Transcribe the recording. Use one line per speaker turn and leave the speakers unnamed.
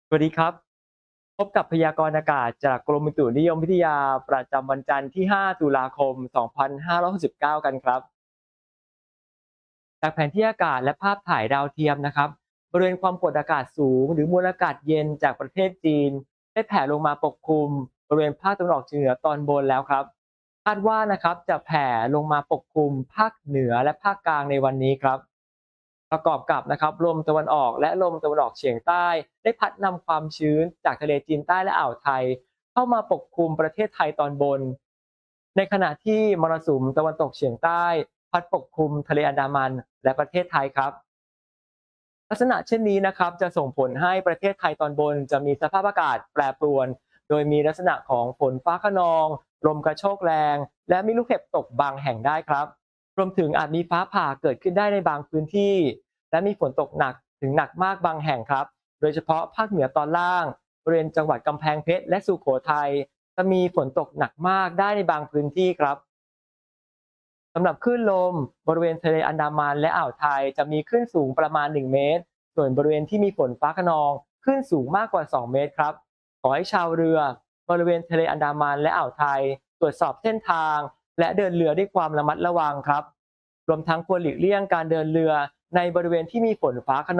สวัสดีครับพบกับพยากรณ์อากาศจากกรมอุตุนิยมวิทยาประจำวันจันทร์ที่ 5 ตุลาคม 2569 กันครับจากแผนที่อากาศและภาพถ่ายดาวเทียมนะครับบริเวณความกดอากาศสูงหรือมวลอากาศเย็นจากประเทศจีนได้แผ่ลงมาปกคลุมบริเวณภาคตะวันออกเฉียงเหนือตอนบนแล้วครับคาดว่านะครับจะแผ่ลงมาปกคลุมภาคเหนือและภาคกลางในวันนี้ครับ ประกอบกับนะครับลมตะวันออกและลมตะวันออกเฉียงใต้ได้พัดนำความชื้นจากทะเลจีนใต้และอ่าวไทยเข้ามาปกคลุมประเทศไทยตอนบนในขณะที่มรสุมตะวันตกเฉียงใต้พัดปกคลุมทะเลอันดามันและประเทศไทยครับลักษณะเช่นนี้นะครับจะส่งผลให้ประเทศไทยตอนบนจะมีสภาพอากาศแปรปรวนโดยมีลักษณะของฝนฟ้าคะนองลมกระโชกแรงและมีลูกเห็บตกบางแห่งได้ครับ รวมถึงอาจมีฟ้าผ่าเกิดขึ้นได้ในบางพื้นที่และมีฝนตกหนักถึงหนักมากบางแห่งครับโดยเฉพาะภาคเหนือตอนล่างบริเวณจังหวัดกำแพงเพชรและสุโขทัยจะมีฝนตกหนักมากได้ในบางพื้นที่ครับสำหรับคลื่นลมบริเวณทะเลอันดามันและอ่าวไทยจะมีคลื่นสูงประมาณ1เมตรส่วนบริเวณที่มีฝนฟ้าคะนองคลื่นสูงมากกว่า2เมตรครับขอให้ชาวเรือบริเวณทะเลอันดามันและอ่าวไทยตรวจสอบเส้นทางและเดินเรือด้วยความระมัดระวังครับ รวมทั้งควรหลีกเลี่ยงการเดินเรือในบริเวณที่มีฝนฟ้าคะนอง